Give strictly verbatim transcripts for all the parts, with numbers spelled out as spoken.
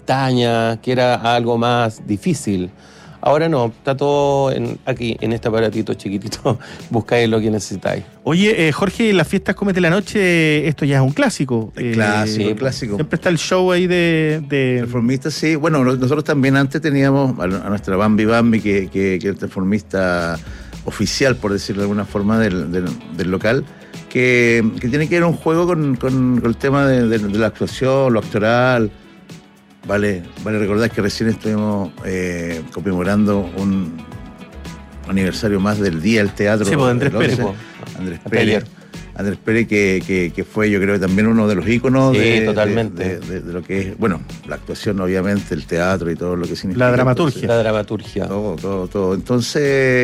pestañas, que era algo más difícil. Ahora no, está todo en, aquí, en este aparatito chiquitito, buscáis lo que necesitáis. Oye, eh, Jorge, en las fiestas Cómete la Noche, esto ya es un clásico. Eh, clásico, eh, clásico. Siempre está el show ahí de... de... Transformista, sí. Bueno, nosotros también antes teníamos a nuestra Bambi Bambi, que, que, que es el transformista oficial, por decirlo de alguna forma, del, del, del local, que, que tiene que ver un juego con, con, con el tema de, de, de la actuación, lo actoral. Vale, vale recordar que recién estuvimos eh, conmemorando un aniversario más del Día del Teatro. Sí, pues Andrés Pérez. Andrés Pérez. Andrés Pérez, que, que, que fue, yo creo, también uno de los íconos sí, de, totalmente. De, de, de lo que es, bueno, la actuación, obviamente, el teatro y todo lo que significa. La dramaturgia. Entonces, la dramaturgia. Todo, todo, todo. Entonces,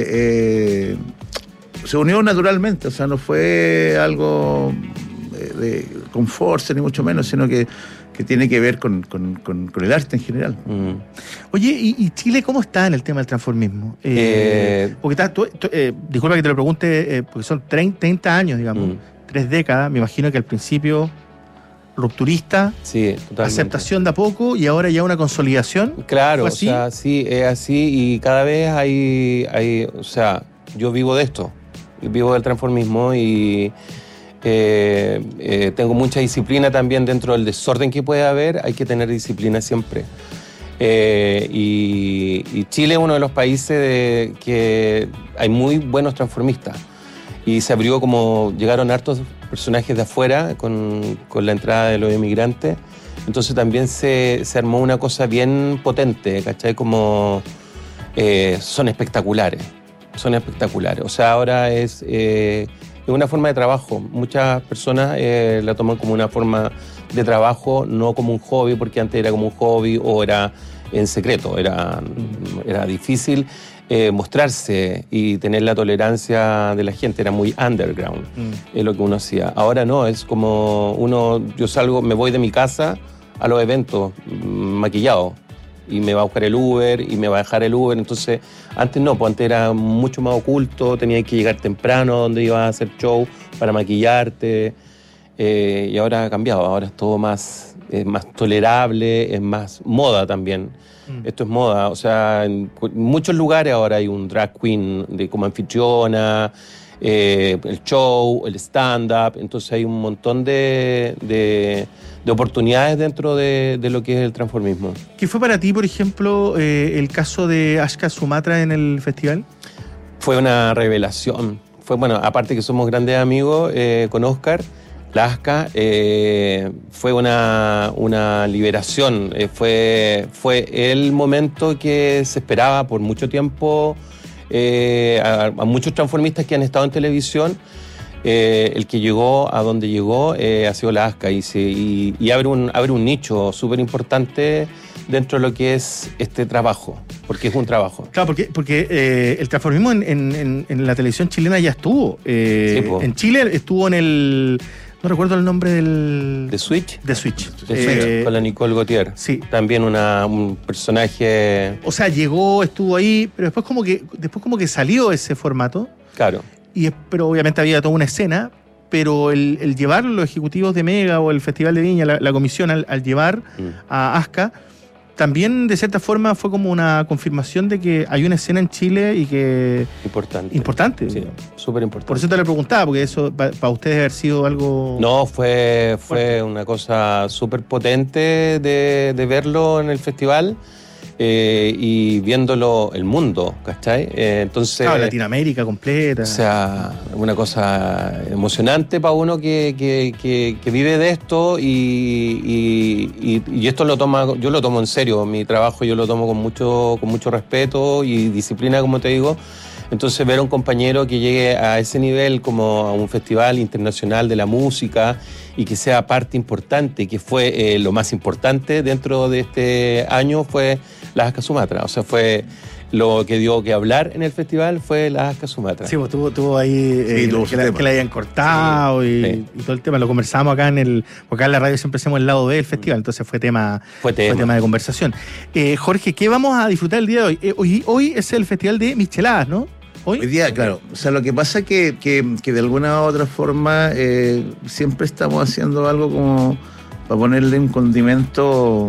eh, se unió naturalmente, o sea, no fue algo de, de, con fuerza, ni mucho menos, sino que que tiene que ver con, con, con, con el arte en general. Mm. Oye, ¿y, ¿y Chile cómo está en el tema del transformismo? Eh, eh, porque está, tú, tú, eh, disculpa que te lo pregunte, eh, porque son treinta años, digamos, mm. tres décadas, me imagino que al principio rupturista, sí, totalmente. Aceptación de a poco y ahora ya una consolidación. Claro, o sea, sí, es así y cada vez hay, hay, o sea, yo vivo de esto, vivo del transformismo y... Eh, eh, tengo mucha disciplina también dentro del desorden que puede haber, hay que tener disciplina siempre. Eh, y, y Chile es uno de los países de, que hay muy buenos transformistas y se abrió como llegaron hartos personajes de afuera con, con la entrada de los inmigrantes, entonces también se, se armó una cosa bien potente, ¿cachai? Como eh, son espectaculares, son espectaculares, o sea, ahora es... Eh, Es una forma de trabajo. Muchas personas eh, la toman como una forma de trabajo, no como un hobby, porque antes era como un hobby o era en secreto. Era, era difícil eh, mostrarse y tener la tolerancia de la gente. Era muy underground, mm. es lo que uno hacía. Ahora no, es como uno, yo salgo, me voy de mi casa a los eventos maquillado. Y me va a buscar el Uber, y me va a dejar el Uber. Entonces, antes no, pues antes era mucho más oculto, tenías que llegar temprano donde ibas a hacer show para maquillarte. Eh, y ahora ha cambiado, ahora es todo más, es más tolerable, es más moda también. Mm. Esto es moda, o sea, en muchos lugares ahora hay un drag queen de, como anfitriona, eh, el show, el stand-up, entonces hay un montón de... de de oportunidades dentro de, de lo que es el transformismo. ¿Qué fue para ti, por ejemplo, eh, el caso de Ashka Sumatra en el festival? Fue una revelación. Fue, bueno, aparte que somos grandes amigos eh, con Oscar, la Ashka, eh, fue una, una liberación. Eh, fue, fue el momento que se esperaba por mucho tiempo eh, a, a muchos transformistas que han estado en televisión. Eh, el que llegó a donde llegó eh, ha sido la Ashka y, se, y, y abre, un, abre un nicho súper importante dentro de lo que es este trabajo, porque es un trabajo. Claro, porque, porque eh, el transformismo en, en, en la televisión chilena ya estuvo. Eh, sí, en Chile estuvo en el... No recuerdo el nombre del... ¿De Switch? De Switch. De Switch, eh, con la Nicole Gautier. Sí. También una, un personaje... O sea, llegó, estuvo ahí, pero después como que, después como que salió ese formato. Claro. Y, pero obviamente había toda una escena, pero el, el llevar los ejecutivos de Mega o el Festival de Viña, la, la comisión al, al llevar mm. a Ashka, también de cierta forma fue como una confirmación de que hay una escena en Chile y que... Importante. Importante. Sí, súper importante. Por eso te lo preguntaba, porque eso para pa ustedes haber sido algo... No, fue, fue una cosa súper potente de, de verlo en el festival. Eh, y viéndolo el mundo, ¿cachai? Eh, entonces, claro, Latinoamérica completa. O sea, una cosa emocionante para uno que, que, que, que vive de esto y, y, y, y esto lo toma, yo lo tomo en serio, mi trabajo yo lo tomo con mucho, con mucho respeto y disciplina, como te digo. Entonces ver a un compañero que llegue a ese nivel como a un festival internacional de la música y que sea parte importante, que fue eh, lo más importante dentro de este año fue la Ashka Sumatra. O sea, fue lo que dio que hablar en el festival fue la Ashka Sumatra. Sí, pues tuvo, tuvo ahí eh, sí, tuvo que, la, que la hayan cortado sí, y, sí. y todo el tema. Lo conversamos acá en el... Porque acá en la radio siempre hacemos el lado B del festival, entonces fue tema, fue tema. Fue tema de conversación. Eh, Jorge, ¿qué vamos a disfrutar el día de hoy? Eh, hoy? Hoy es el festival de Micheladas, ¿no? ¿Hoy? Hoy día, claro. O sea, lo que pasa es que, que, que de alguna u otra forma eh, siempre estamos haciendo algo como para ponerle un condimento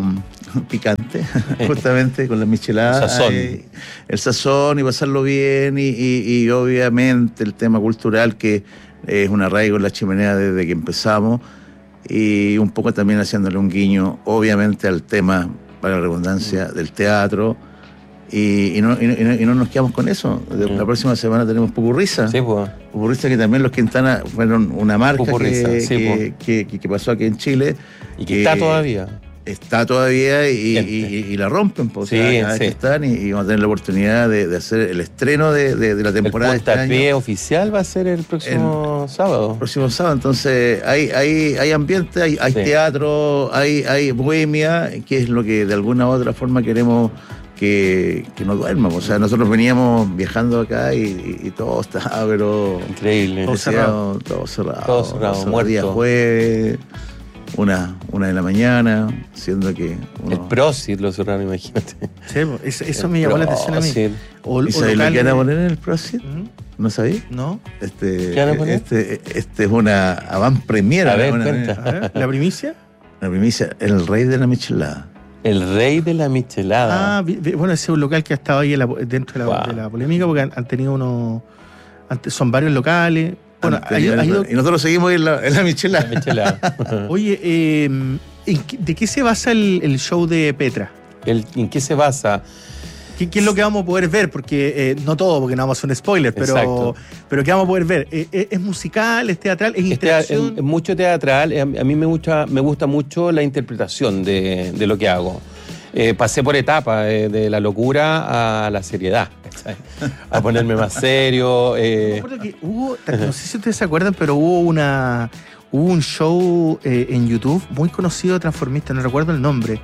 picante, justamente con la michelada. Sazón. Eh, el sazón y pasarlo bien y, y, y obviamente el tema cultural que es un arraigo en la chimenea desde que empezamos y un poco también haciéndole un guiño obviamente al tema, para la redundancia, del teatro. Y, y, no, y, no, y no nos quedamos con eso. La próxima semana tenemos Pupurrisa. Sí, pues. Pupurrisa, que también los Quintana fueron una marca que, sí, que, que, que, que pasó aquí en Chile. Y que está todavía. Está todavía y, y, y la rompen, pues, sí, o sea, cada sí. vez que están y, y vamos a tener la oportunidad de, de hacer el estreno de, de, de la temporada. El puntapié este oficial va a ser el próximo el, sábado. El próximo sábado, entonces hay, hay, hay ambiente, hay, hay sí. teatro, hay, hay bohemia, que es lo que de alguna u otra forma queremos que, que no duerma. O sea, nosotros veníamos viajando acá y, y, y todo estaba, pero... Increíble. Todo cerrado. Todo cerrado. Todo cerrado, muerto. Día jueves, una, una de la mañana, siendo que... Uno... El Prosit lo cerraron, imagínate. Sí, eso, eso me llamó la atención a mí. O, ¿Y sabes lo que van a poner en el Prosit? ¿Mm? ¿No sabéis? No. Este, ¿Qué van a poner? Este, este es una avant premiere. A ver, una, cuenta. A ver, ¿la primicia? La primicia, el rey de la michelada. El rey de la michelada. Ah, bueno, ese es un local que ha estado ahí en la, dentro de la, wow. de la polémica, porque han, han tenido unos... Son varios locales. Bueno, ha ido, ha ido... Y nosotros seguimos en la, en la michelada. La michelada. Oye, eh, ¿de qué se basa el, el show de Petra? El, ¿En qué se basa? ¿Qué, ¿Qué es lo que vamos a poder ver? Porque eh, no todo, porque no vamos a hacer un spoiler, pero, pero ¿qué vamos a poder ver? ¿Es, es musical, es teatral, es interacción? Es, es mucho teatral. A mí me gusta, me gusta mucho la interpretación de, de lo que hago. Eh, pasé por etapas, eh, de la locura a la seriedad, ¿sabes? A ponerme más serio. Eh. Me acuerdo que hubo, no sé si ustedes se acuerdan, pero hubo una hubo un show eh, en YouTube muy conocido de transformista, no recuerdo el nombre.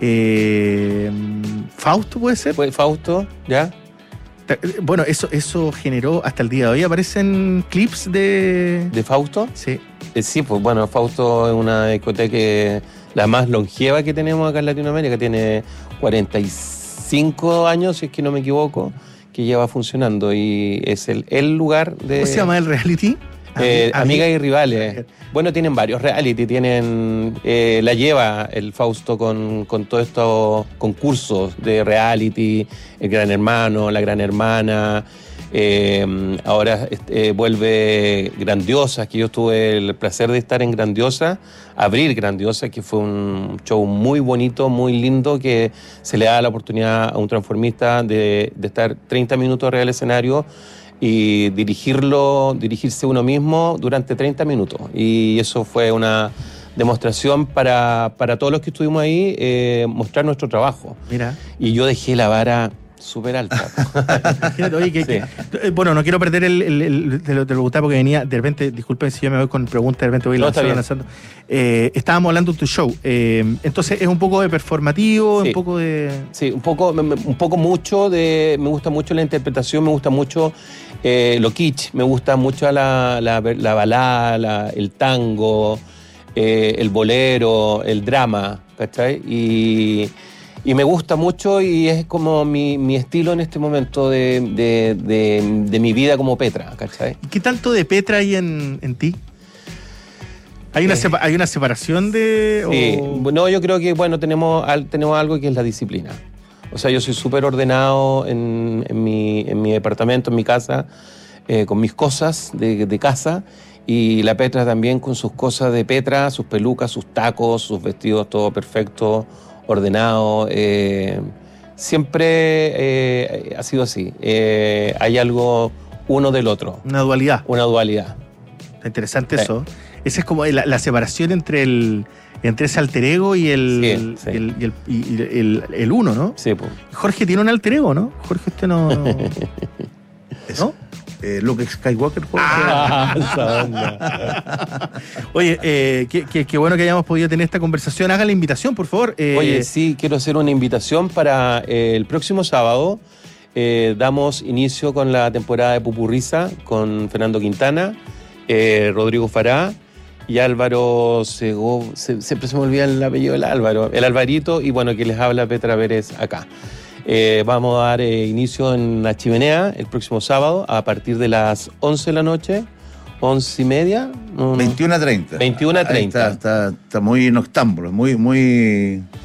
Eh, Fausto, ¿puede ser? ¿Fue Fausto? ¿Ya? Bueno, eso, eso generó, hasta el día de hoy aparecen clips de... ¿De Fausto? Sí. Eh, sí, pues bueno, Fausto es una discoteca la más longeva que tenemos acá en Latinoamérica, tiene cuarenta y cinco años, si es que no me equivoco, que lleva funcionando y es el, el lugar de... ¿Cómo se llama el reality? Eh, Amigas y Rivales. Bueno, tienen varios reality, tienen eh, la lleva el Fausto con, con todos estos concursos de reality, el Gran Hermano, la Gran Hermana, eh, ahora eh, vuelve Grandiosa, que yo tuve el placer de estar en Grandiosa, abrir Grandiosa, que fue un show muy bonito, muy lindo, que se le da la oportunidad a un transformista de, de estar treinta minutos arriba del escenario y dirigirlo, dirigirse uno mismo durante treinta minutos. Y eso fue una demostración para, para todos los que estuvimos ahí, eh, mostrar nuestro trabajo. Mira. Y yo dejé la vara súper alta. Imagínate, oye, que, sí. que, bueno, no quiero perder el, el, el de lo de Bogotá porque venía, de repente, disculpen si yo me voy con preguntas, de repente voy no, lanzando, lanzando. Eh, estábamos hablando de tu show, eh, entonces es un poco de performativo, sí. un poco de... Sí, un poco, un poco mucho de... Me gusta mucho la interpretación, me gusta mucho eh, lo kitsch, me gusta mucho la, la, la balada, la, el tango, eh, el bolero, el drama, ¿cachai? Y... Y me gusta mucho y es como mi, mi estilo en este momento de, de, de, de mi vida como Petra, ¿cachai? ¿Qué tanto de Petra hay en, en ti? ¿Hay una, eh, sepa- ¿Hay una separación de...? Sí, o... no, yo creo que, bueno, tenemos, tenemos algo que es la disciplina. O sea, yo soy súper ordenado en, en, mi, en mi departamento, en mi casa, eh, con mis cosas de, de casa, y la Petra también con sus cosas de Petra, sus pelucas, sus tacos, sus vestidos, todo perfecto, ordenado, eh, siempre eh, ha sido así. Eh, hay algo uno del otro. Una dualidad. Una dualidad. Está interesante sí. eso. Esa es como la, la separación entre el entre ese alter ego y el, sí, sí. el, y el, y el, el uno, ¿no? Sí, pues. Jorge tiene un alter ego, ¿no? Jorge, usted no... ¿No? Eh, Luke Skywalker. Ah, esa onda. Oye, eh, qué, qué, qué bueno que hayamos podido tener esta conversación. Haga la invitación, por favor. Eh, Oye, sí, quiero hacer una invitación para eh, el próximo sábado. Eh, damos inicio con la temporada de Pupurrisa con Fernando Quintana, eh, Rodrigo Fará y Álvaro Segó. Se, siempre se me olvida el apellido del Álvaro. El Alvarito, y bueno, que les habla Petra Pérez acá. Eh, vamos a dar eh, inicio en la Chimenea el próximo sábado a partir de las once de la noche, once y media. No, veintiuna a treinta. veintiuna a treinta. Está, está, está muy noctámbulo, muy, muy...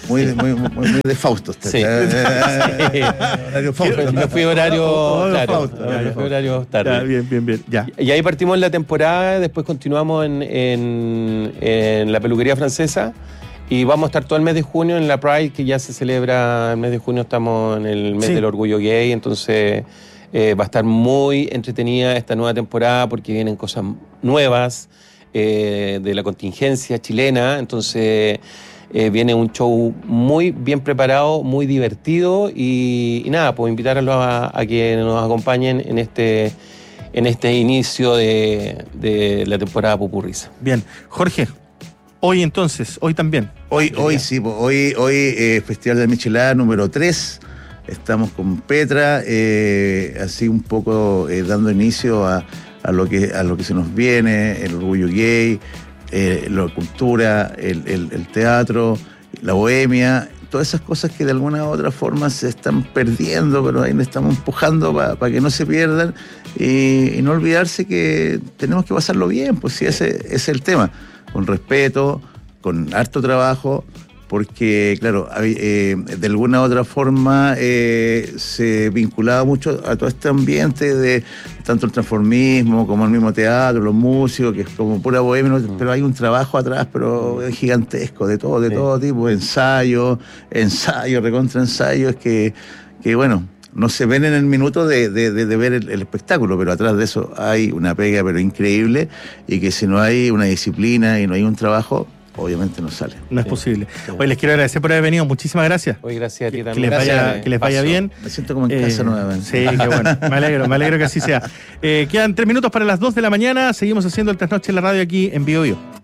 Muy, muy, muy, muy de Fausto. Usted, Sí. eh, horario Fausto. Me fui horario, Oh, claro, Fausto, me fui horario tarde. Ya, bien, bien, bien. Ya. Y ahí partimos la temporada, después continuamos en, en, en la peluquería francesa y vamos a estar todo el mes de junio en la Pride, que ya se celebra el mes de junio, estamos en el mes Sí. del orgullo gay, entonces eh, va a estar muy entretenida esta nueva temporada porque vienen cosas nuevas eh, de la contingencia chilena, entonces eh, viene un show muy bien preparado, muy divertido y, y nada, pues invitarlos a, a que nos acompañen en este... en este inicio de, de la temporada Pupurriza. Bien. Jorge, hoy entonces, hoy también. Hoy, hoy sí, po, hoy, hoy eh, Festival de Michelada número tres. Estamos con Petra, eh, así un poco eh, dando inicio a, a, lo que, a lo que se nos viene, el orgullo gay, eh, la cultura, el, el, el teatro, la bohemia, todas esas cosas que de alguna u otra forma se están perdiendo, pero ahí le estamos empujando para pa que no se pierdan y, y no olvidarse que tenemos que pasarlo bien, pues sí, ese, ese es el tema, con respeto, con harto trabajo, porque claro, eh, de alguna u otra forma eh, se vinculaba mucho a todo este ambiente de tanto el transformismo como el mismo teatro, los músicos, que es como pura bohemia, ¿no? Pero hay un trabajo atrás, pero es gigantesco, de todo, de sí. todo tipo, ensayo, ensayo, recontra ensayos, que, que bueno, no se ven en el minuto de, de, de, de ver el, el espectáculo, pero atrás de eso hay una pega pero increíble, y que si no hay una disciplina y no hay un trabajo, obviamente no sale. No es sí, posible. Sí. Hoy les quiero agradecer por haber venido. Muchísimas gracias. Hoy gracias a ti que, también. Que les gracias, vaya, que les vaya bien. Me siento como en casa eh, nuevamente. Sí, qué bueno. Me alegro, me alegro que así sea. Eh, quedan tres minutos para las dos de la mañana. Seguimos haciendo el Trasnoche en la radio aquí en Bio Bio.